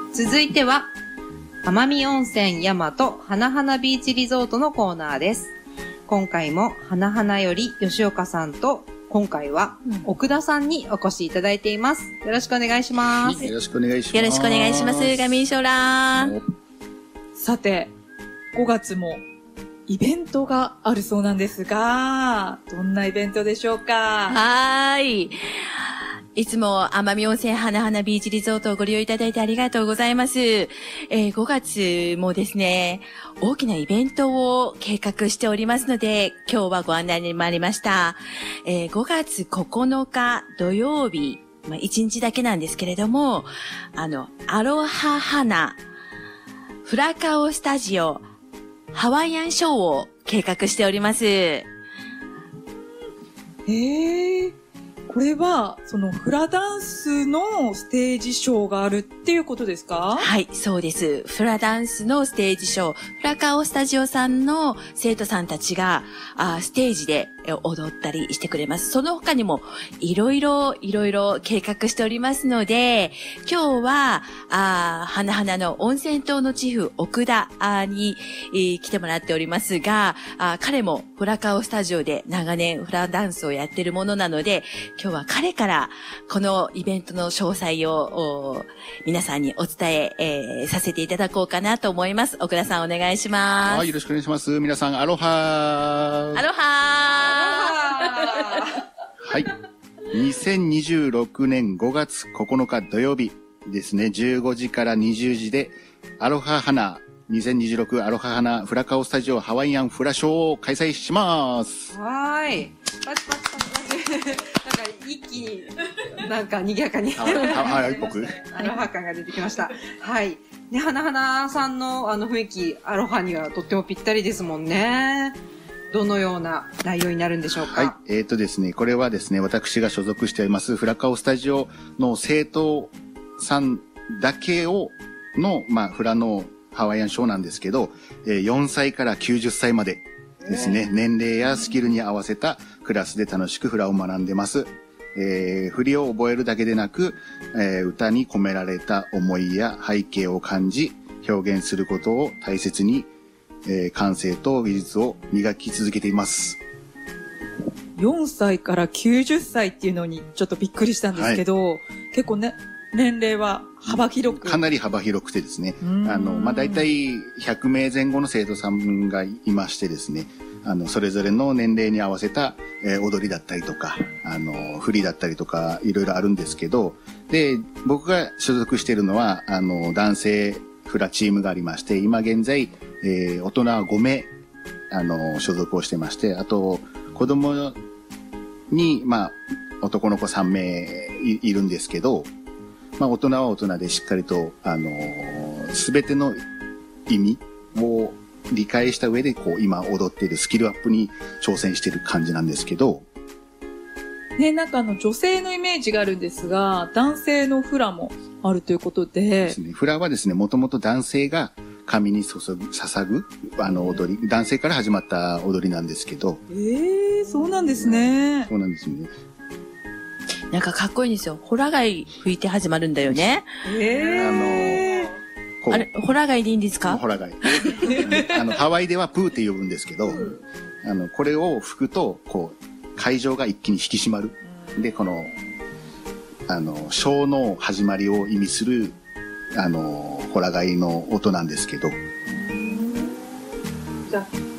続いては、奄美温泉大和花々ビーチリゾートのコーナーです。今回も花々より吉岡さんと、今回は奥田さんにお越しいただいています。よろしくお願いします。 よろしくお願いします。 よろしくお願いします。ガミンショラー。 さて、5月もイベントがあるそうなんですが、どんなイベントでしょうか？ はーい。いつも奄美温泉花々ビーチリゾートをご利用いただいてありがとうございます。5月もですね、大きなイベントを計画しておりますので、今日はご案内に参りました。5月9日土曜日、1日だけなんですけれども、アロハ花フラカオスタジオハワイアンショーを計画しております。 これは、そのフラダンスのステージショーがあるっていうことですか？ はい、そうです。フラダンスのステージショー、フラカオスタジオさんの生徒さんたちが、ステージで踊ったりしてくれます。その他にも、いろいろ計画しておりますので、今日は、花々の温泉島のチフ、奥田に、来てもらっておりますが、彼もフラカオスタジオで長年フラダンスをやっているものなので、今日は彼からこのイベントの詳細を皆さんにお伝えさせていただこうかなと思います。奥田さんお願いします。 はい、よろしくお願いします。皆さんアロハー。 アロハー。はい。2026年5月9日土曜日ですね、15時から20時でアロハ花2026アロハ花フラカオスタジオハワイアンフラショーを開催します。 はーい。パチパチパチパチ。なんか一気になんか賑やかにハワイっぽくアロハ感が出てきました。はい。ね、花々さんの雰囲気、アロハにはとってもぴったりですもんね。どのような内容になるんでしょうか？ はい。ですね、これはですね、私が所属しておりますフラカオスタジオの生徒さんだけの、フラのハワイアンショーなんですけど、4歳から90歳までですね、年齢やスキルに合わせたクラスで楽しくフラを学んでます。振りを覚えるだけでなく、歌に込められた思いや背景を感じ、表現することを大切に、感性と技術を磨き続けています。 4歳から90歳っていうのにちょっとびっくりしたんですけど、結構ね、年齢は幅広く。 かなり幅広くてですね、だいたい100名前後の生徒さんがいましてですね、それぞれの年齢に合わせた、踊りだったりとか、振りだったりとか、いろいろあるんですけど、で、僕が所属しているのは、男性フラチームがありまして、今現在、大人は5名、所属をしてまして、あと、子供に、男の子3名いるんですけど、大人は大人でしっかりと、すべての意味を理解した上で、今踊っているスキルアップに挑戦している感じなんですけど。 ね、なんか女性のイメージがあるんですが、男性のフラもあるということで。 ですね。フラはですね、もともと男性が神に捧ぐ、踊り、男性から始まった踊りなんですけど。 そうなんですね。 そうなんですよね。 なんかかっこいいんですよ。ホラ貝吹いて始まるんだよね。あれ、ホラ貝でいいんですか？ ホラ貝。ハワイではプーって呼ぶんですけど、これを吹くと、会場が一気に引き締まる。で、ショーの始まりを意味する、ホラ貝の音なんですけど。 じゃあ